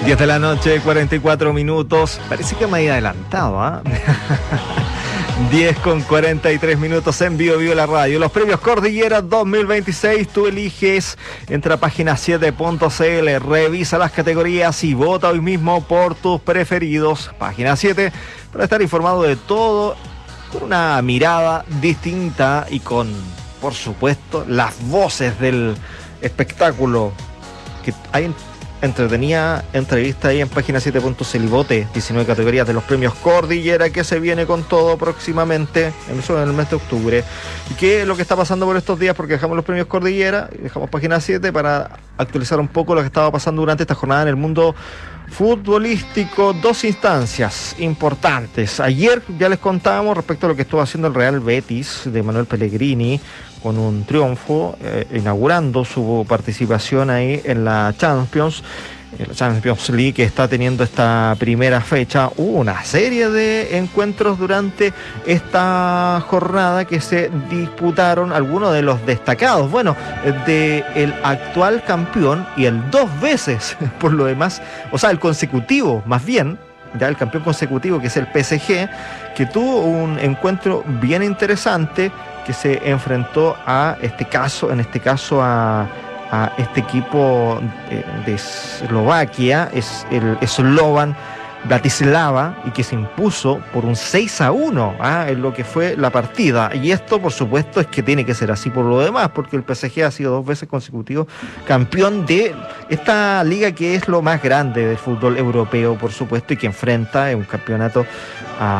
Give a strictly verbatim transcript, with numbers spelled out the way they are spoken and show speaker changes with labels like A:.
A: diez de la noche, cuarenta y cuatro minutos. Parece que me había adelantado, ¿ah? ¿eh? diez con cuarenta y tres minutos en Vivo Vivo la Radio. Los premios Cordillera dos mil veintiséis, tú eliges. Entra a página siete punto c l, revisa las categorías y vota hoy mismo por tus preferidos. Página siete, para estar informado de todo, con una mirada distinta y con, por supuesto, las voces del espectáculo que hay en entretenida entrevista ahí en página siete punto c l y vote diecinueve categorías de los premios Cordillera, que se viene con todo próximamente en, eso, en el mes de octubre. Y qué es lo que está pasando por estos días, porque dejamos los premios Cordillera y dejamos página siete para actualizar un poco lo que estaba pasando durante esta jornada en el mundo futbolístico. Dos instancias importantes. Ayer ya les contábamos respecto a lo que estuvo haciendo el Real Betis de Manuel Pellegrini, con un triunfo, eh, inaugurando su participación ahí en la Champions, en la Champions League, que está teniendo esta primera fecha. Hubo una serie de encuentros durante esta jornada que se disputaron, algunos de los destacados, bueno, de el actual campeón y el dos veces, por lo demás, o sea, el consecutivo, más bien, ya el campeón consecutivo, que es el P S G, que tuvo un encuentro bien interesante, que se enfrentó a este caso, en este caso a, a este equipo de, de Eslovaquia, es el Slovan Bratislava, y que se impuso por un seis a uno, ¿ah? En lo que fue la partida. Y esto, por supuesto, es que tiene que ser así por lo demás, porque el P S G ha sido dos veces consecutivo campeón de esta liga, que es lo más grande del fútbol europeo, por supuesto, y que enfrenta en un campeonato a